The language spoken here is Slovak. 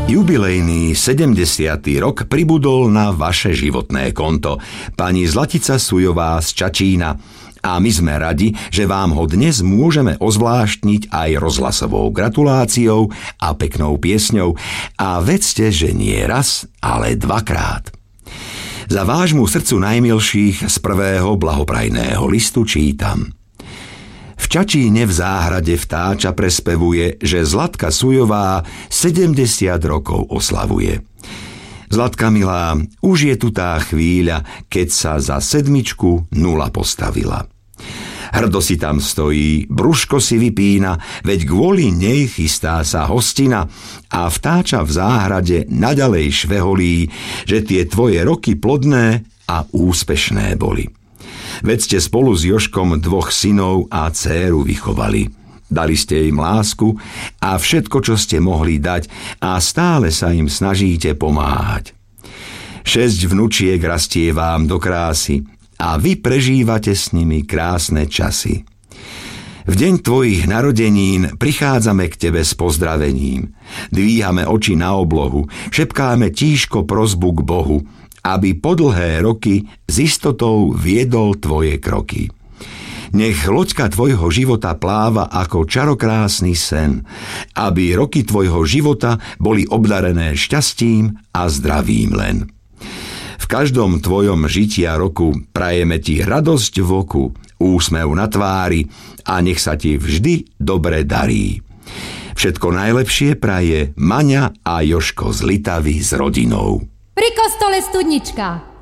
Jubilejný 70. rok pribudol na vaše životné konto. Pani Zlatica Sujová z Čačína. A my sme radi, že vám ho dnes môžeme ozvláštniť aj rozhlasovou gratuláciou a peknou piesňou. A vedzte, že nie raz, ale dvakrát. Za vášmu srdcu najmilších z prvého blahoprajného listu čítam. V Čačíne v záhrade vtáča prespevuje, že Zlatka Sujová 70 rokov oslavuje. Zlatka milá, už je tu tá chvíľa, keď sa za 7 nula postavila. Hrdo si tam stojí, brúško si vypína, veď kvôli nej chystá sa hostina a vtáča v záhrade naďalej šveholí, že tie tvoje roky plodné a úspešné boli. Veď ste spolu s Jožkom 2 synov a dcéru vychovali. Dali ste im lásku a všetko, čo ste mohli dať a stále sa im snažíte pomáhať. 6 vnučiek rastie vám do krásy a vy prežívate s nimi krásne časy. V deň tvojich narodenín prichádzame k tebe s pozdravením. Dvíhame oči na oblohu, šepkáme tížko prosbu k Bohu, aby po dlhé roky s istotou viedol tvoje kroky. Nech loďka tvojho života pláva ako čarokrásny sen, aby roky tvojho života boli obdarené šťastím a zdravím len. V každom tvojom žitia roku prajeme ti radosť v oku, úsmev na tvári a nech sa ti vždy dobre darí. Všetko najlepšie praje Maňa a Jožko z Litavy s rodinou. Pri kostole studnička.